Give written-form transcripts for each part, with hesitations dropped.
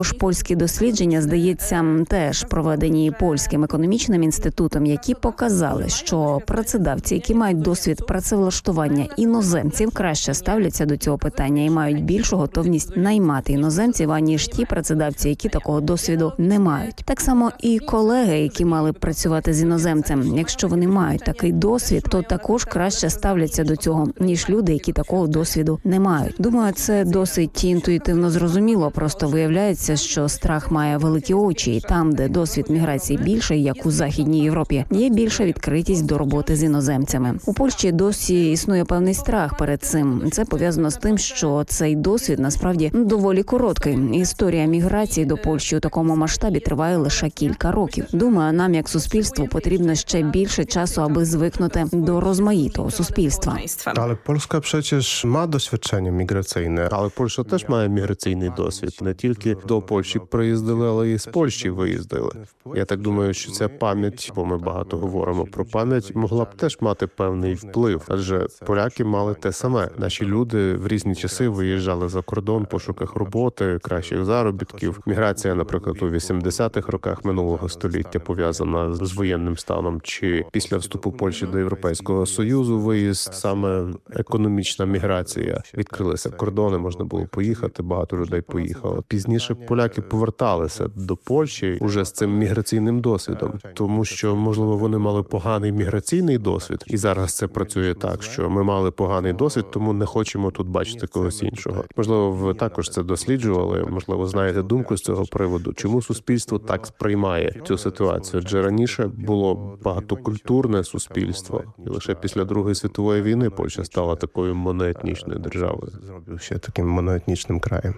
Польські дослідження, здається, теж проведені Польським економічним інститутом, які показали, що працедавці, які мають досвід працевлаштування іноземців, краще ставляться до цього питання і мають більшу готовність наймати іноземців, аніж ті працедавці, які такого досвіду не мають. Так само і колеги, які мали б працювати з іноземцем, якщо вони мають такий досвід, то також краще ставляться до цього, ніж люди, які такого досвіду не мають. Думаю, це досить інтуїтивно зрозуміло, просто виявляється, що страх має великі очі, і там, де досвід міграції більший, як у Західній Європі, є більша відкритість до роботи з іноземцями. У Польщі досі існує певний страх перед цим. Це пов'язано з тим, що цей досвід насправді доволі короткий. Історія міграції до Польщі у такому масштабі триває лише кілька років. Думаю, нам як суспільству потрібно ще більше часу, аби звикнути до розмаїтого суспільства. Але Польська przecież ma doświadczenie migracyjne, але Польща теж має міграційний досвід. Не тільки до Польщі приїздили, але і з Польщі виїздили. Я так думаю, що ця пам'ять, бо ми багато говоримо про пам'ять, могла б теж мати певний вплив. Адже поляки мали те саме. Наші люди в різні часи виїжджали за кордон в пошуках роботи, кращих заробітків. Міграція, наприклад, у 80-х роках минулого століття пов'язана з воєнним станом, чи після вступу Польщі до Європейського Союзу виїзд, саме економічна міграція. Відкрилися кордони, можна було поїхати, багато людей поїхало. Пізніше поляки поверталися до Польщі уже з цим міграційним досвідом, тому що, можливо, вони мали поганий міграційний досвід, і зараз це працює так, що ми мали поганий досвід, тому не хочемо тут бачити когось іншого. Можливо, ви також це досліджували, можливо, знаєте думку з цього приводу, чому суспільство так сприймає цю ситуацію. Адже раніше було багатокультурне суспільство, і лише після Другої світової війни Польща стала такою моноетнічною державою. Зробив ще таким моноетнічним краєм.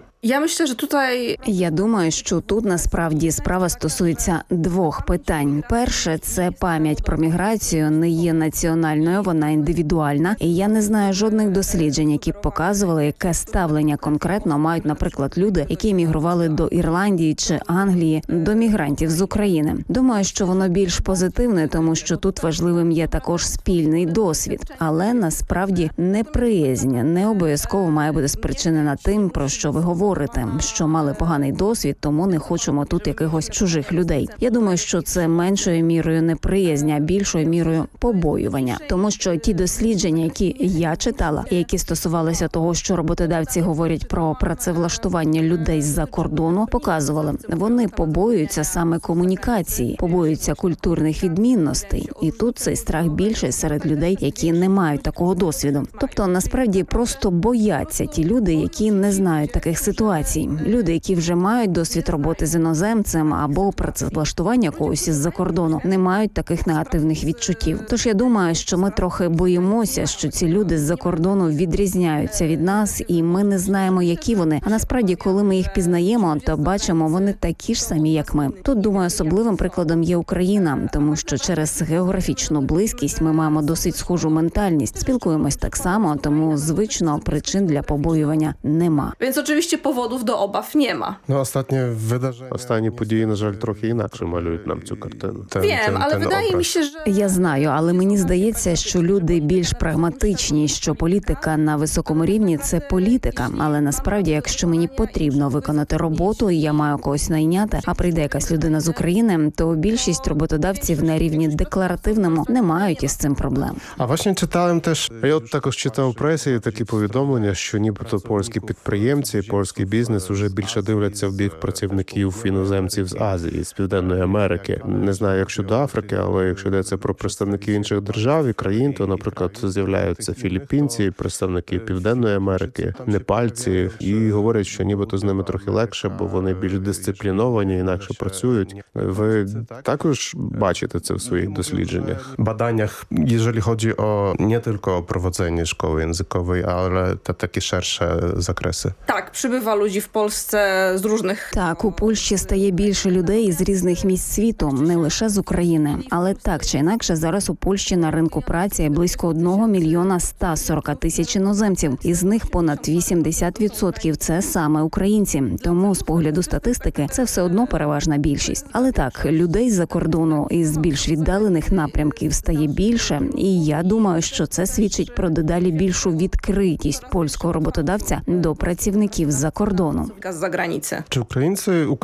Я думаю, що тут насправді справа стосується двох питань. Перше, це пам'ять про міграцію не є національною, вона індивідуальна. І я не знаю жодних досліджень, які б показували, яке ставлення конкретно мають, наприклад, люди, які емігрували до Ірландії чи Англії, до мігрантів з України. Думаю, що воно більш позитивне, тому що тут важливим є також спільний досвід. Але насправді неприязнь не обов'язково має бути спричинена тим, про що ви говорите, що мали поганий досвід, тому не хочемо тут якихось чужих людей. Я думаю, що це меншою мірою неприязнь, а більшою мірою побоювання. Тому що ті дослідження, які я читала, і які стосувалися того, що роботодавці говорять про працевлаштування людей з-за кордону, показували, вони побоюються саме комунікації, побоюються культурних відмінностей. І тут цей страх більший серед людей, які не мають такого досвіду. Тобто, насправді, просто бояться ті люди, які не знають таких ситуацій. Люди, які вже мають досвід роботи з іноземцем або працевлаштування когось із-за кордону, не мають таких негативних відчуттів. Тож я думаю, що ми трохи боїмося, що ці люди з-за кордону відрізняються від нас, і ми не знаємо, які вони. А насправді, коли ми їх пізнаємо, то бачимо, вони такі ж самі, як ми. Тут, думаю, особливим прикладом є Україна, тому що через географічну близькість ми маємо досить схожу ментальність. Спілкуємось так само, тому звично причин для побоювання нема. Więc oczywiście powodów do obaw nie ma. Останні події, на жаль, трохи інакше малюють нам цю картину. Wiem, ale wydaje mi się, że... Я знаю, але мені здається, що люди більш прагматичні, що політика на високому рівні – це політика. Але насправді, якщо мені потрібно виконати роботу, і я маю когось найняти, а прийде якась людина з України, то більшість роботодавців на рівні декларативному не мають із цим проблем. А власне читали теж, я от також читав в пресі такі повідомлення, що нібито польські підприємці, польський бізнес уже більше дивляться в бік працівників іноземців з Азії, з Південної Америки. Не знаю, як щодо Африки, але якщо йдеться про представників інших держав і країн, то, наприклад, з'являються філіппінці, представники Південної Америки, непальці, і говорять, що нібито з ними трохи легше, бо вони більш дисципліновані, інакше працюють. Ви також бачите це в своїх дослідженнях? Badaniach, jeżeli chodzi o nie tylko o prowadzenie szkoły językowej, ale te takie szersze zakresy. Tak, przybywa ludzi w Polsce z różnych... Так, у Польщі стає більше людей з різних місць світу, не лише з України. Але так чи інакше, зараз у Польщі на ринку праці близько 1 мільйона 140 тисяч іноземців. Із них понад 80% – це саме українці. Тому, з погляду статистики, це все одно переважна більшість. Але так, людей з-за кордону із більш віддалених напрямків стає більше. І я думаю, що це свідчить про дедалі більшу відкритість польського роботодавця до працівників з-за кордону. z zagranicy. Ukraińcy? Czy Ukraińcy